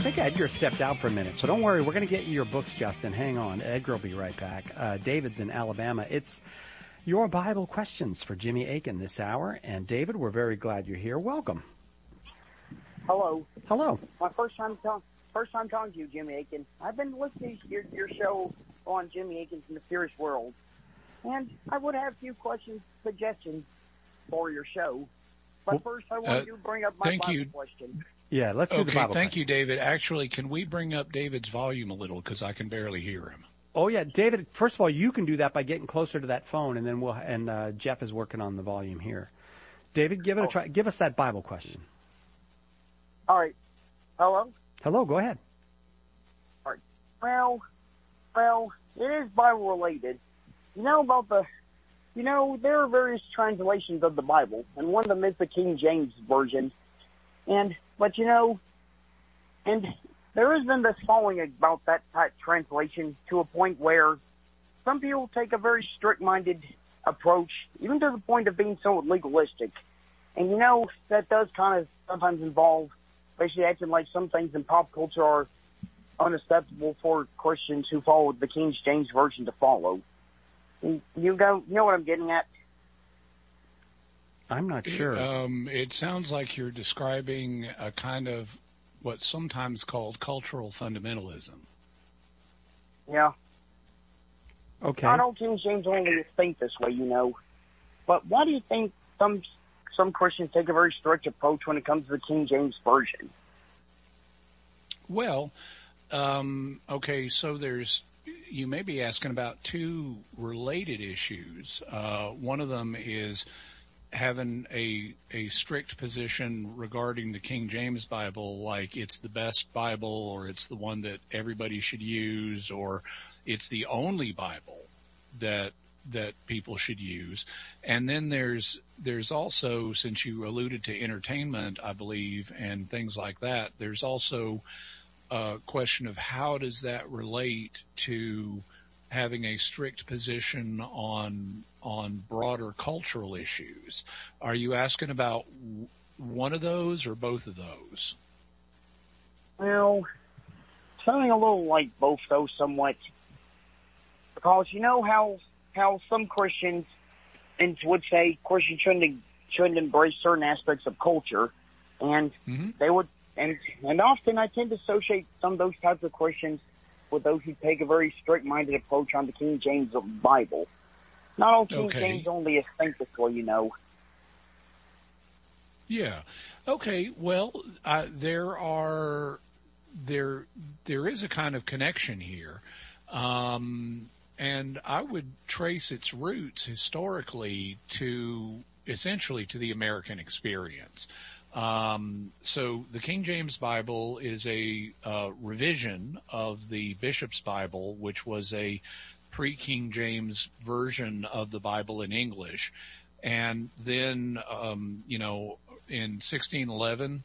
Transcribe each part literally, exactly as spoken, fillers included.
think Edgar stepped out for a minute, so don't worry. We're going to get you your books, Justin. Hang on. Edgar will be right back. Uh, David's in Alabama. It's your Bible questions for Jimmy Akin this hour. And David, we're very glad you're here. Welcome. Hello. Hello. My first time talk, first time talking to you, Jimmy Akin. I've been listening to your, your show on Jimmy Akin's Mysterious World, and I would have a few questions, suggestions for your show. But well, first, I want uh, to bring up my thank Bible you. question. Yeah, let's do okay, the Bible thank question. you, David. Actually, can we bring up David's volume a little because I can barely hear him? Oh yeah, David. First of all, you can do that by getting closer to that phone, and then we'll. And uh, Jeff is working on the volume here. David, give it oh. a try. Give us that Bible question. All right. Hello. Hello. Go ahead. All right. Well, well, it is Bible related. You know about the. You know, there are various translations of the Bible, and one of them is the King James Version. And, but you know, and there has been this following about that type translation to a point where some people take a very strict-minded approach, even to the point of being somewhat legalistic. And you know, that does kind of sometimes involve basically acting like some things in pop culture are unacceptable for Christians who follow the King James Version to follow. You go, you know what I'm getting at? I'm not sure. Um, it sounds like you're describing a kind of what's sometimes called cultural fundamentalism. Yeah. Okay. I know King James only think this way, you know. But why do you think some some Christians take a very strict approach when it comes to the King James Version? Well, um, okay, so there's you may be asking about two related issues. Uh, one of them is having a a strict position regarding the King James Bible, like it's the best Bible, or it's the one that everybody should use, or it's the only Bible that that people should use. And then there's there's also, since you alluded to entertainment, I believe, and things like that, there's also a question of how does that relate to having a strict position on on broader cultural issues. Are you asking about one of those or both of those? Well, something a little like both those somewhat. Because you know how how some Christians and would say Christians shouldn't shouldn't embrace certain aspects of culture, and mm-hmm. they would and and often I tend to associate some of those types of Christians with those who take a very strict-minded approach on the King James Bible. Not all King okay. James only think this way, you know. Yeah. Okay. Well, uh, there are there there is a kind of connection here, um, and I would trace its roots historically to essentially to the American experience. Um, so the King James Bible is a uh, revision of the Bishop's Bible, which was a pre-King James version of the Bible in English. And then, um, you know, in sixteen eleven,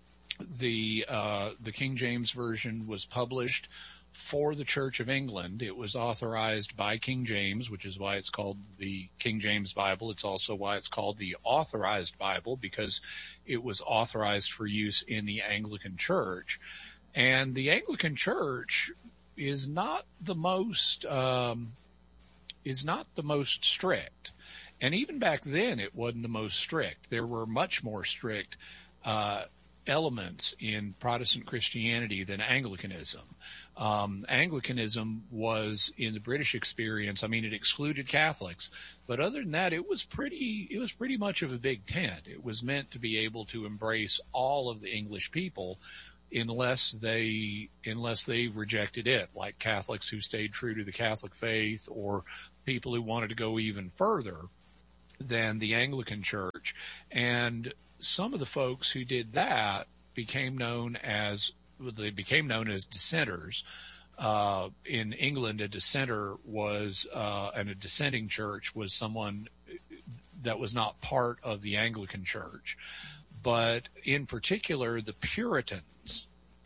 the uh, the King James Version was published for the Church of England. It was authorized by King James, which is why it's called the King James Bible. It's also why it's called the Authorized Bible, because it was authorized for use in the Anglican Church. And the Anglican Church is not the most um, is not the most strict. And even back then, it wasn't the most strict. There were much more strict uh, elements in Protestant Christianity than Anglicanism. Um, Anglicanism was, in the British experience, I mean, it excluded Catholics, but other than that, it was pretty, it was pretty much of a big tent. It was meant to be able to embrace all of the English people, unless they, unless they rejected it, like Catholics who stayed true to the Catholic faith, or people who wanted to go even further than the Anglican Church. And some of the folks who did that became known as They became known as dissenters. Uh, in England, a dissenter was, uh, and a dissenting church was someone that was not part of the Anglican Church. But in particular, the Puritans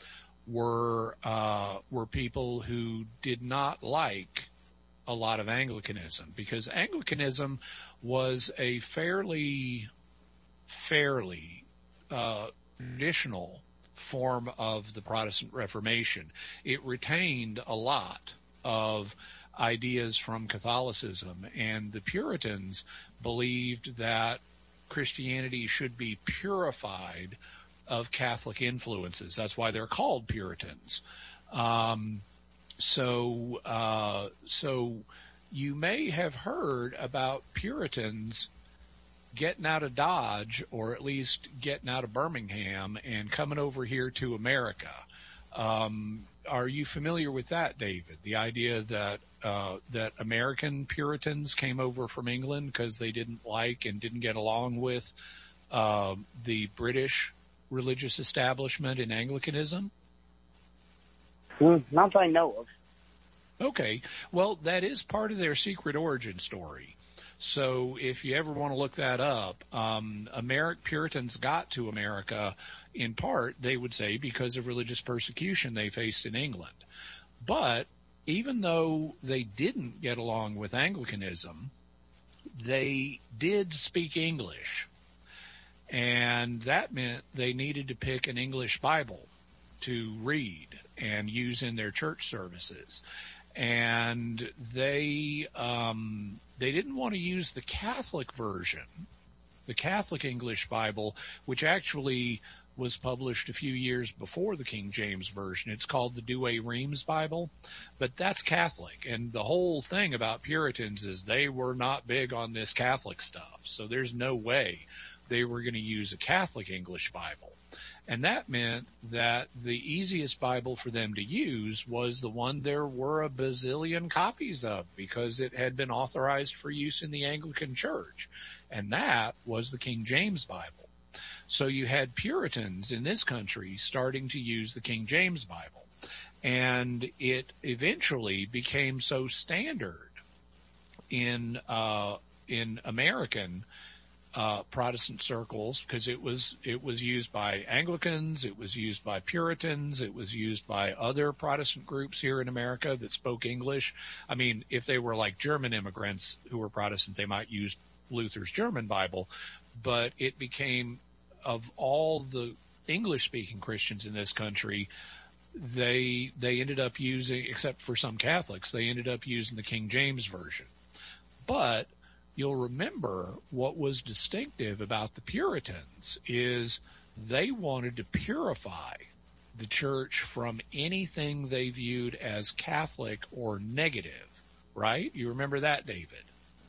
were, uh, were people who did not like a lot of Anglicanism, because Anglicanism was a fairly, fairly, uh, traditional form of the Protestant Reformation. It retained a lot of ideas from Catholicism, and the Puritans believed that Christianity should be purified of Catholic influences. That's why they're called Puritans. Um, so, uh, so you may have heard about Puritans getting out of Dodge, or at least getting out of Birmingham and coming over here to America. Um, are you familiar with that, David? The idea that uh, that American Puritans came over from England because they didn't like and didn't get along with uh, the British religious establishment in Anglicanism? Mm, not that I know of. Okay. Well, that is part of their secret origin story. So if you ever want to look that up, um, Ameri- Puritans got to America in part, they would say, because of religious persecution they faced in England. But even though they didn't get along with Anglicanism, they did speak English. And that meant they needed to pick an English Bible to read and use in their church services. And they um, they didn't want to use the Catholic version, the Catholic English Bible, which actually was published a few years before the King James Version. It's called the Douay-Rheims Bible, but that's Catholic. And the whole thing about Puritans is they were not big on this Catholic stuff. So there's no way they were going to use a Catholic English Bible. And that meant that the easiest Bible for them to use was the one there were a bazillion copies of, because it had been authorized for use in the Anglican Church. And that was the King James Bible. So you had Puritans in this country starting to use the King James Bible. And it eventually became so standard in, uh, in American Uh, Protestant circles, because it was it was used by Anglicans, it was used by Puritans, it was used by other Protestant groups here in America that spoke English. I mean, if they were like German immigrants who were Protestant, they might use Luther's German Bible, but it became, of all the English-speaking Christians in this country, they they ended up using, except for some Catholics, they ended up using the King James Version. But you'll remember what was distinctive about the Puritans is they wanted to purify the church from anything they viewed as Catholic or negative, right? You remember that, David?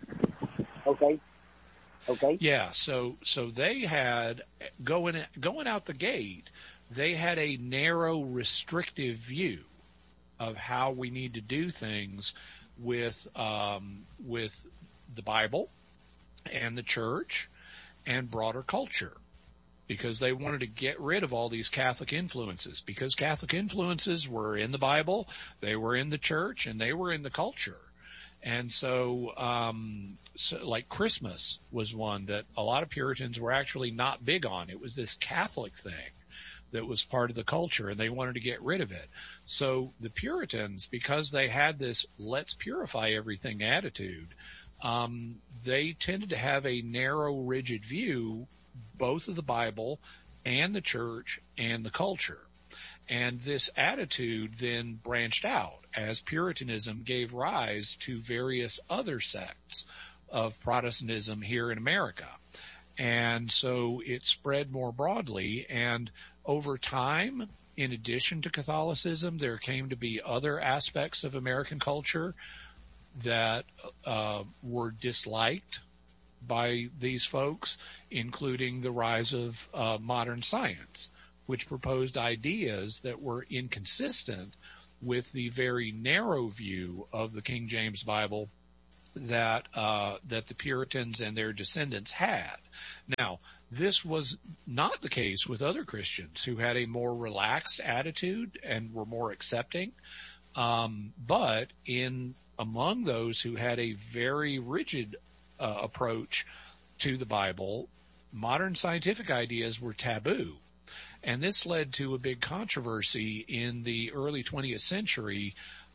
Okay. Okay. Yeah, so so they had, going going out the gate, they had a narrow, restrictive view of how we need to do things with um, with the Bible and the church and broader culture, because they wanted to get rid of all these Catholic influences, because Catholic influences were in the Bible, they were in the church, and they were in the culture. And so, um, so like Christmas was one that a lot of Puritans were actually not big on. It was this Catholic thing that was part of the culture, and they wanted to get rid of it. So the Puritans, because they had this let's purify everything attitude, um, they tended to have a narrow, rigid view, both of the Bible and the church and the culture. And this attitude then branched out as Puritanism gave rise to various other sects of Protestantism here in America. And so it spread more broadly, and over time, in addition to Catholicism, there came to be other aspects of American culture that uh, were disliked by these folks, including the rise of uh, modern science, which proposed ideas that were inconsistent with the very narrow view of the King James Bible that uh, that the Puritans and their descendants had. Now, this was not the case with other Christians who had a more relaxed attitude and were more accepting, um, but in among those who had a very rigid uh, approach to the Bible, modern scientific ideas were taboo. And this led to a big controversy in the early twentieth century,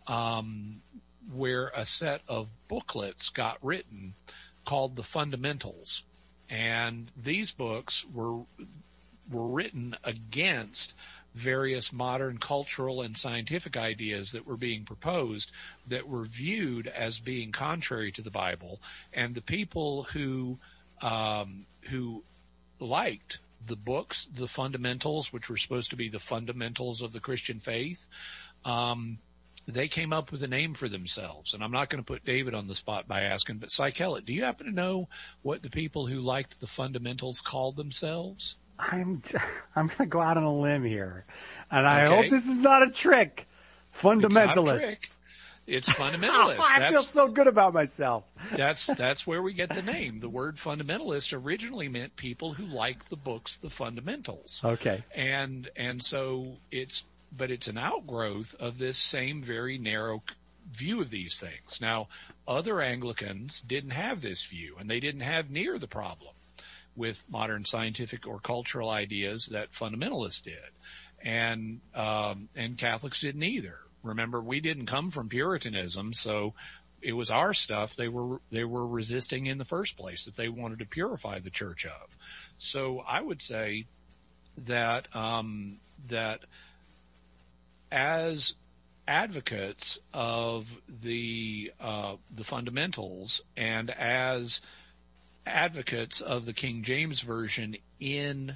um, where a set of booklets got written called the Fundamentals. And these books were were written against various modern cultural and scientific ideas that were being proposed that were viewed as being contrary to the Bible. And the people who um, who liked the books, the fundamentals, which were supposed to be the fundamentals of the Christian faith, um, they came up with a name for themselves. And I'm not going to put David on the spot by asking, but Cy Kellett, do you happen to know what the people who liked the fundamentals called themselves? I'm I'm going to go out on a limb here, and I Okay. hope this is not a trick. Fundamentalists. It's not a trick. It's fundamentalists. I That's, feel so good about myself. that's that's where we get the name. The word fundamentalist originally meant people who like the books, the fundamentals. Okay. And and so it's but it's an outgrowth of this same very narrow view of these things. Now, other Anglicans didn't have this view, and they didn't have near the problem with modern scientific or cultural ideas that fundamentalists did. And, um, and Catholics didn't either. Remember, we didn't come from Puritanism, so it was our stuff they were, they were resisting in the first place, that they wanted to purify the church of. So I would say that, um, that as advocates of the, uh, the fundamentals and as advocates of the King James Version in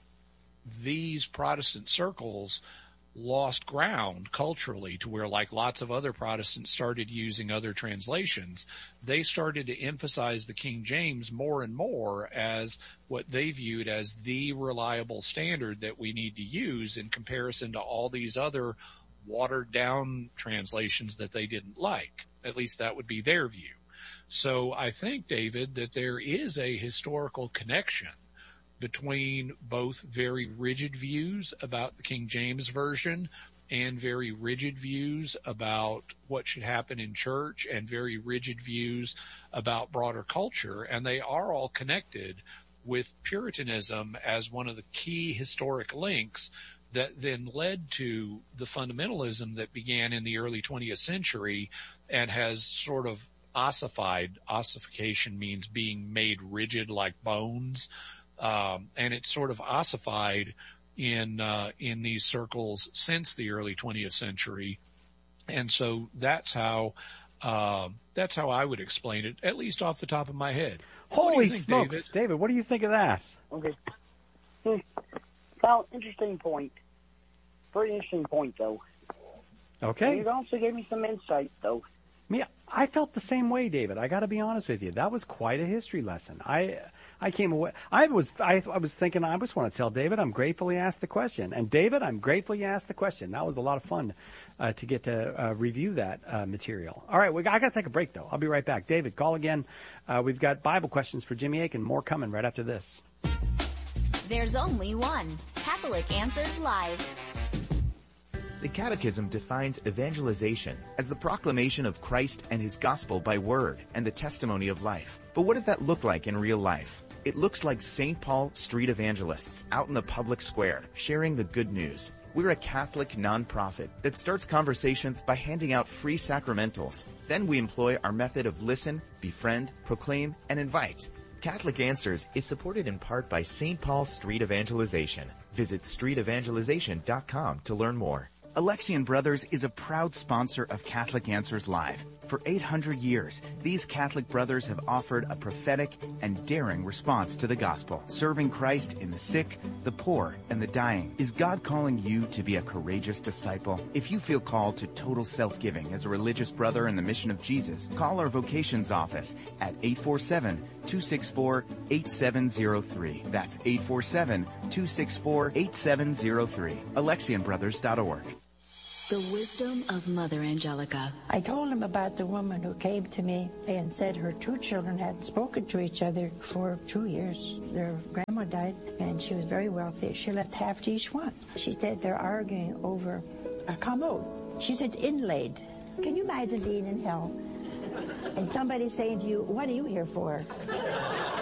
these Protestant circles lost ground culturally to where, like lots of other Protestants started using other translations, they started to emphasize the King James more and more as what they viewed as the reliable standard that we need to use in comparison to all these other watered down translations that they didn't like. At least that would be their view. So I think, David, that there is a historical connection between both very rigid views about the King James Version and very rigid views about what should happen in church and very rigid views about broader culture. And they are all connected with Puritanism as one of the key historic links that then led to the fundamentalism that began in the early twentieth century and has sort of ossified. Ossification means being made rigid like bones. Um, and it's sort of ossified in, uh, in these circles since the early twentieth century. And so that's how, uh, that's how I would explain it, at least off the top of my head. Holy think, smokes. David? David, what do you think of that? Okay. Hmm. Well, interesting point. Very interesting point, though. Okay. And it also gave me some insight, though. Yeah, I felt the same way, David. I got to be honest with you. That was quite a history lesson. I, I came away. I was, I, I was thinking. I just want to tell David, I'm grateful he asked the question. And David, I'm grateful you asked the question. That was a lot of fun uh, to get to uh, review that uh, material. All right, we got, I got to take a break though. I'll be right back. David, call again. Uh, we've got Bible questions for Jimmy Akin. More coming right after this. There's only one Catholic Answers Live. The Catechism defines evangelization as the proclamation of Christ and His gospel by word and the testimony of life. But what does that look like in real life? It looks like Saint Paul street evangelists out in the public square sharing the good news. We're a Catholic nonprofit that starts conversations by handing out free sacramentals. Then we employ our method of listen, befriend, proclaim, and invite. Catholic Answers is supported in part by Saint Paul Street Evangelization. Visit street evangelization dot com to learn more. Alexian Brothers is a proud sponsor of Catholic Answers Live. For eight hundred years, these Catholic brothers have offered a prophetic and daring response to the gospel, serving Christ in the sick, the poor, and the dying. Is God calling you to be a courageous disciple? If you feel called to total self-giving as a religious brother in the mission of Jesus, call our vocations office at eight four seven, two six four, eight seven zero three. That's eight four seven, two six four, eight seven zero three. Alexian Brothers dot org. The wisdom of Mother Angelica. I told him about the woman who came to me and said her two children hadn't spoken to each other for two years. Their grandma died, and she was very wealthy. She left half to each one. She said they're arguing over a commode. She said it's inlaid. Can you imagine being in hell and somebody saying to you, what are you here for?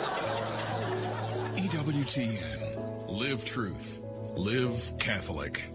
E W T N. Live truth. Live Catholic.